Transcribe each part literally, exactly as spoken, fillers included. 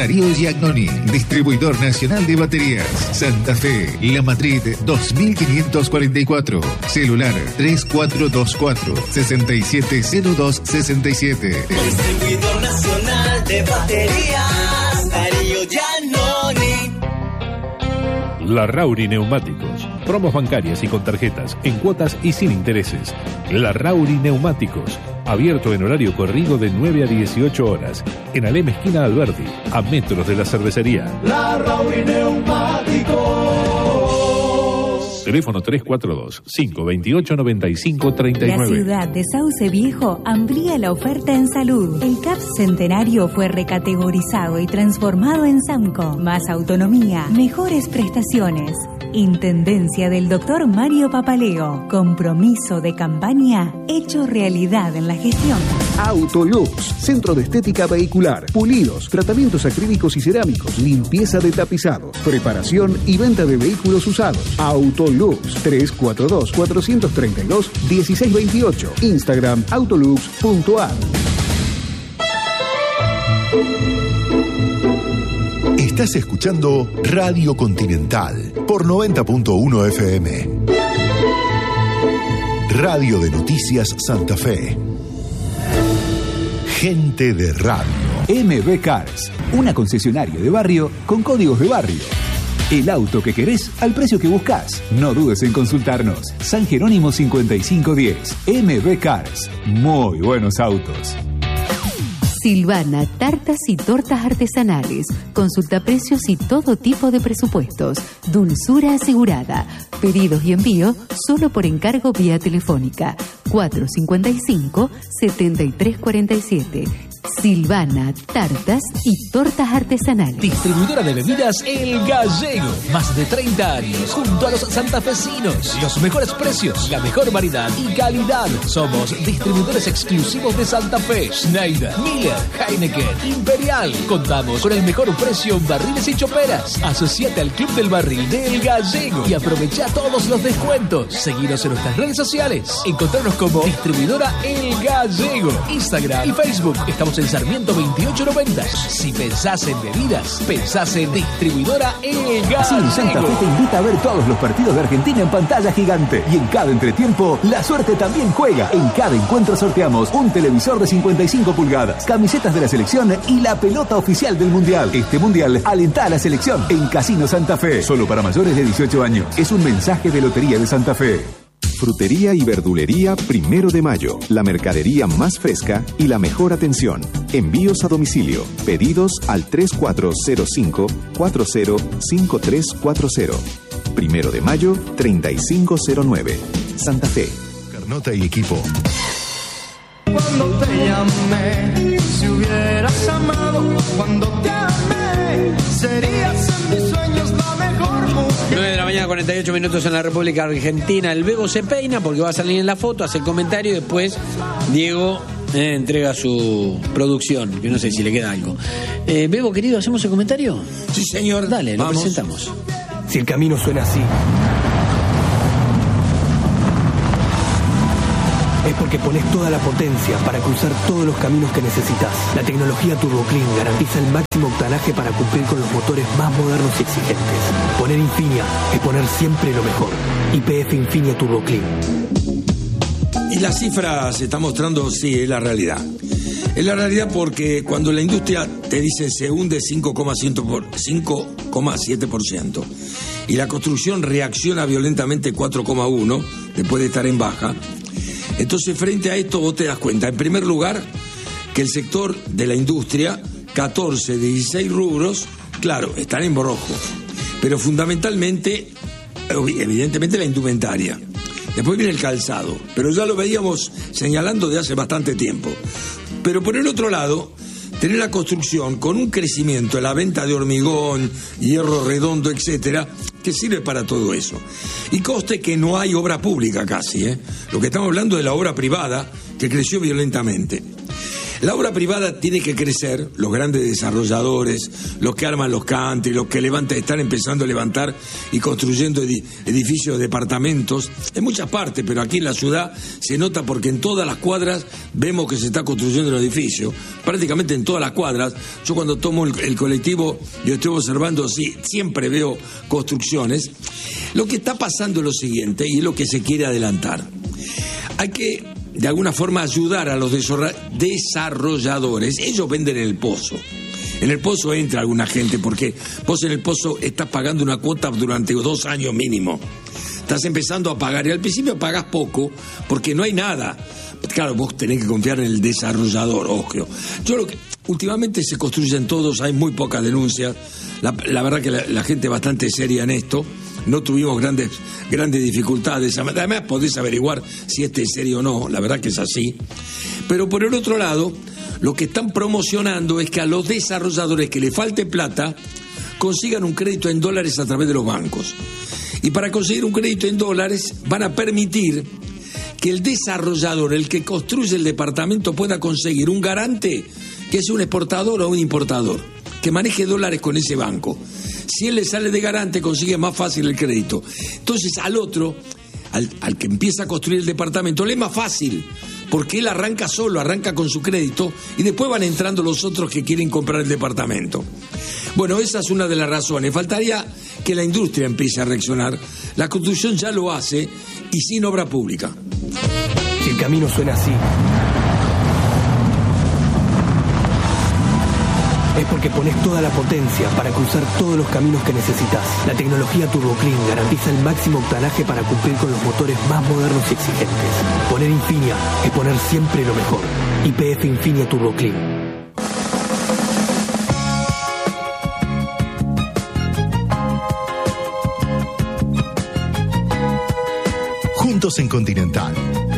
Darío Giannoni, distribuidor nacional de baterías. Santa Fe, La Madrid dos mil quinientos cuarenta y cuatro. Celular tres cuatro dos cuatro, seis siete cero dos seis siete. Distribuidor nacional de baterías. Darío Giannoni. Larrauri Neumáticos. Promos bancarias y con tarjetas, en cuotas y sin intereses. Larrauri Neumáticos. Abierto en horario corrido de nueve a dieciocho horas. En Alem esquina Alberdi, a metros de la cervecería. Larrauri Neumáticos. Teléfono tres cuatro dos, cinco dos ocho, nueve cinco tres nueve. La ciudad de Sauce Viejo amplía la oferta en salud. El C A P Centenario fue recategorizado y transformado en SAMCO. Más autonomía, mejores prestaciones. Intendencia del doctor Mario Papaleo. Compromiso de campaña hecho realidad en la gestión. Autolux, centro de estética vehicular, pulidos, tratamientos acrílicos y cerámicos, limpieza de tapizados, preparación y venta de vehículos usados. Autolux, tres cuatro dos, cuatro tres dos, uno seis dos ocho. Instagram, autolux punto a. Estás escuchando Radio Continental por noventa punto uno F M. Radio de Noticias Santa Fe. Gente de radio. M B Cars, una concesionaria de barrio con códigos de barrio. El auto que querés al precio que buscas. No dudes en consultarnos. San Jerónimo cincuenta y cinco diez. M B Cars. Muy buenos autos. Silvana, tartas y tortas artesanales. Consulta precios y todo tipo de presupuestos. Dulzura asegurada. Pedidos y envío solo por encargo vía telefónica. cuatro cinco cinco, siete tres cuatro siete. Silvana, tartas y tortas artesanales. Distribuidora de bebidas El Gallego. Más de treinta años junto a los santafesinos. Los mejores precios, la mejor variedad y calidad. Somos distribuidores exclusivos de Santa Fe. Schneider, Miller, Heineken, Imperial. Contamos con el mejor precio en barriles y choperas. Asociate al Club del Barril de El Gallego y aprovecha todos los descuentos. Seguinos en nuestras redes sociales. Encontrarnos como distribuidora El Gallego. Instagram y Facebook. Estamos en Sarmiento veintiocho noventa. Si pensás en bebidas, pensás en distribuidora El Gallego. Así, Santa Fe te invita a ver todos los partidos de Argentina en pantalla gigante. Y en cada entretiempo, la suerte también juega. En cada encuentro sorteamos un televisor de cincuenta y cinco pulgadas, camisetas de la selección y la pelota oficial del Mundial. Este Mundial alenta a la selección en Casino Santa Fe. Solo para mayores de dieciocho años. Es un mensaje de Lotería de Santa Fe. Frutería y verdulería Primero de Mayo. La mercadería más fresca y la mejor atención. Envíos a domicilio. Pedidos al tres cuatro cero cinco, cuatro cero cinco tres cuatro cero. Primero de Mayo, treinta y cinco cero nueve. Santa Fe. Carnota y equipo. Cuando te llamé, si hubieras amado, cuando te amé, serías en mis sueños la mejor mujer. nueve de la mañana, cuarenta y ocho minutos en la República Argentina. El Bebo se peina porque va a salir en la foto, hace el comentario y después Diego eh, entrega su producción, que no sé si le queda algo. Eh, Bebo, querido, ¿hacemos el comentario? Sí, señor. Dale, lo Vamos. presentamos. Si el camino suena así, es porque pones toda la potencia para cruzar todos los caminos que necesitas. La tecnología Turbo Clean garantiza el máximo octanaje para cumplir con los motores más modernos y exigentes. Poner Infinia es poner siempre lo mejor. Y P F Infinia Turbo Clean. Y la cifra se está mostrando, sí, es la realidad. Es la realidad porque cuando la industria te dice se hunde cinco coma siete por ciento y la construcción reacciona violentamente cuatro coma uno por ciento después de estar en baja, entonces frente a esto vos te das cuenta, en primer lugar, que el sector de la industria, catorce de dieciséis rubros, claro, están en rojo, pero fundamentalmente, evidentemente la indumentaria. Después viene el calzado, pero ya lo veíamos señalando de hace bastante tiempo. Pero por el otro lado, tener la construcción con un crecimiento en la venta de hormigón, hierro redondo, etcétera, que sirve para todo eso. Y conste que no hay obra pública casi, ¿eh? Lo que estamos hablando es de la obra privada, que creció violentamente. La obra privada tiene que crecer, los grandes desarrolladores, los que arman los country, los que levantan, están empezando a levantar y construyendo edificios, departamentos, en muchas partes, pero aquí en la ciudad se nota porque en todas las cuadras vemos que se está construyendo el edificio, prácticamente en todas las cuadras. Yo cuando tomo el, el colectivo, yo estoy observando, sí, siempre veo construcciones. Lo que está pasando es lo siguiente, y es lo que se quiere adelantar. Hay que, de alguna forma, ayudar a los desarrolladores. Ellos venden en el pozo. En el pozo entra alguna gente, porque vos en el pozo estás pagando una cuota durante dos años mínimo. Estás empezando a pagar, y al principio pagás poco, porque no hay nada. Claro, vos tenés que confiar en el desarrollador, ojo. Yo lo que... Últimamente se construyen todos, hay muy pocas denuncias. La, la verdad que la, la gente es bastante seria en esto. No tuvimos grandes grandes dificultades. Además podés averiguar si este es serio o no, la verdad que es así. Pero por el otro lado, lo que están promocionando es que a los desarrolladores que le falte plata consigan un crédito en dólares a través de los bancos. Y para conseguir un crédito en dólares van a permitir que el desarrollador, el que construye el departamento, pueda conseguir un garante que es un exportador o un importador, que maneje dólares con ese banco. Si él le sale de garante, consigue más fácil el crédito. Entonces al otro, al, al que empieza a construir el departamento, le es más fácil, porque él arranca solo, arranca con su crédito, y después van entrando los otros que quieren comprar el departamento. Bueno, esa es una de las razones. Faltaría que la industria empiece a reaccionar. La construcción ya lo hace, y sin obra pública. Si el camino suena así, es porque pones toda la potencia para cruzar todos los caminos que necesitas. La tecnología TurboClean garantiza el máximo octanaje para cumplir con los motores más modernos y exigentes. Poner Infinia es poner siempre lo mejor. Y P F Infinia TurboClean. Juntos en Continental.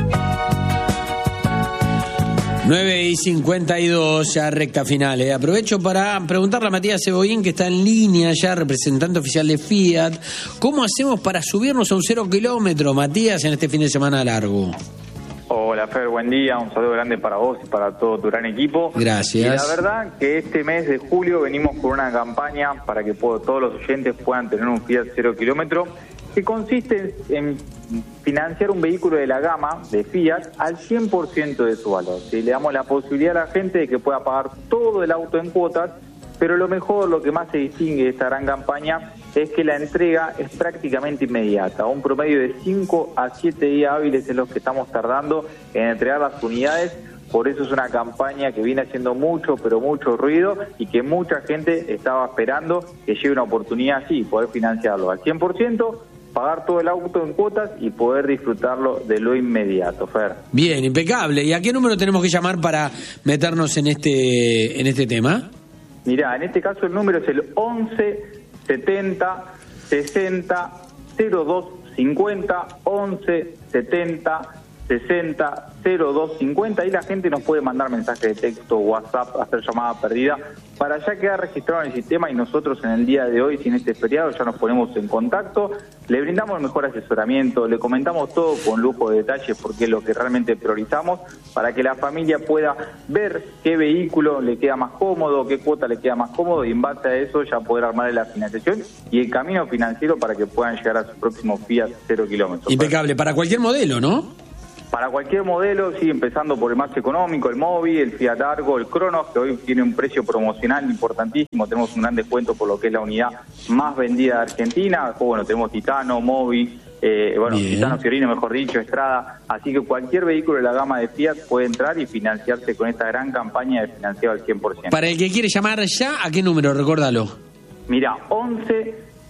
nueve y cincuenta y dos, ya recta final. ¿eh? Aprovecho para preguntarle a Matías Cebollín, que está en línea ya, representante oficial de Fiat. ¿Cómo hacemos para subirnos a un cero kilómetro, Matías, en este fin de semana largo? Hola, Fer, buen día. Un saludo grande para vos y para todo tu gran equipo. Gracias. Y la verdad que este mes de julio venimos con una campaña para que todos los oyentes puedan tener un Fiat cero kilómetro, que consiste en financiar un vehículo de la gama de Fiat al cien por ciento de su valor. ¿Sí? Le damos la posibilidad a la gente de que pueda pagar todo el auto en cuotas, pero lo mejor, lo que más se distingue de esta gran campaña es que la entrega es prácticamente inmediata. Un promedio de cinco a siete días hábiles es lo que estamos tardando en entregar las unidades. Por eso es una campaña que viene haciendo mucho, pero mucho ruido, y que mucha gente estaba esperando que llegue una oportunidad así, poder financiarlo al cien por ciento, pagar todo el auto en cuotas y poder disfrutarlo de lo inmediato, Fer. Bien, impecable. ¿Y a qué número tenemos que llamar para meternos en este en este tema? Mirá, en este caso el número es el once setenta sesenta cero dos cincuenta, once setenta sesenta cero dos cincuenta. Ahí la gente nos puede mandar mensaje de texto, WhatsApp, hacer llamada perdida, para ya quedar registrado en el sistema, y nosotros en el día de hoy, sin este feriado, ya nos ponemos en contacto, le brindamos el mejor asesoramiento, le comentamos todo con lujo de detalles, porque es lo que realmente priorizamos, para que la familia pueda ver qué vehículo le queda más cómodo, qué cuota le queda más cómodo, y en base a eso ya poder armar la financiación y el camino financiero para que puedan llegar a su próximo Fiat cero kilómetros. Impecable, para cualquier modelo, ¿no? Para cualquier modelo, sí, empezando por el más económico, el Mobi, el Fiat Argo, el Cronos, que hoy tiene un precio promocional importantísimo. Tenemos un gran descuento por lo que es la unidad más vendida de Argentina. Después, bueno, tenemos Titano, Mobi, eh, bueno, Bien. Titano Fiorino, mejor dicho, Estrada. Así que cualquier vehículo de la gama de Fiat puede entrar y financiarse con esta gran campaña de financiado al cien por ciento. Para el que quiere llamar ya, ¿a qué número? Recórdalo. Mira, once